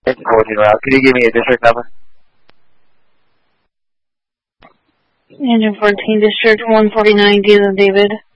It's 14 route. Can you give me a district number? Engine 14, District 149, Dylan David.